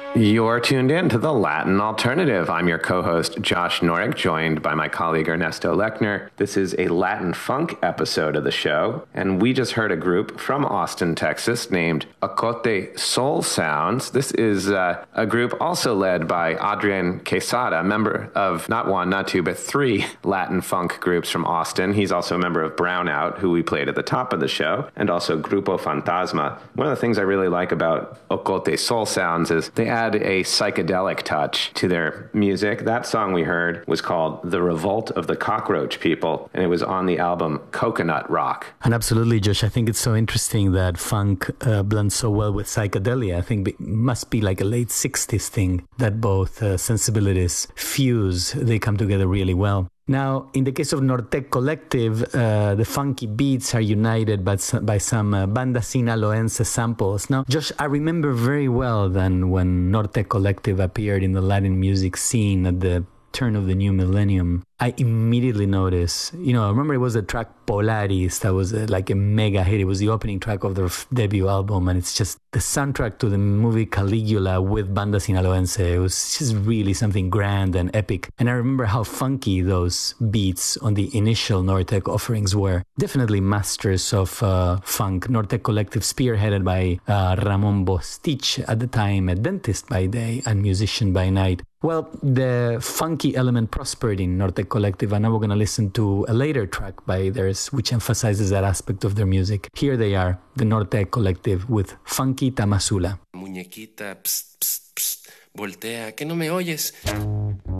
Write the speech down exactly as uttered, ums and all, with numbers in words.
You're tuned in to the Latin Alternative. I'm your co-host, Josh Norick, joined by my colleague Ernesto Lechner. This is a Latin funk episode of the show, and we just heard a group from Austin, Texas, named Ocote Soul Sounds. This is uh, a group also led by Adrian Quesada, member of not one, not two, but three Latin funk groups from Austin. He's also a member of Brownout, who we played at the top of the show, and also Grupo Fantasma. One of the things I really like about Ocote Soul Sounds is they add a psychedelic touch to their music. That song we heard was called The Revolt of the Cockroach People, and it was on the album Coconut Rock. And absolutely, Josh, I think it's so interesting that funk uh, blends so well with psychedelia. I think it must be like a late sixties thing that both uh, sensibilities fuse. They come together really well. Now, in the case of Nortec Collective, uh, the funky beats are united by, by some uh, banda sinaloense samples. Now, Josh, I remember very well then when Nortec Collective appeared in the Latin music scene at the turn of the new millennium. I immediately noticed, you know, I remember it was the track Polaris that was uh, like a mega hit. It was the opening track of their f- debut album, and it's just the soundtrack to the movie Caligula with Banda Sinaloense. It was just really something grand and epic. And I remember how funky those beats on the initial Nortec offerings were. Definitely masters of uh, funk. Nortec Collective spearheaded by uh, Ramon Bostich, at the time a dentist by day and musician by night. Well, the funky element prospered in Nortec Collective, and now we're going to listen to a later track by theirs, which emphasizes that aspect of their music. Here they are, the Nortec Collective with Funky Tamazula. Muñequita, psst, psst, psst, voltea, que no me oyes.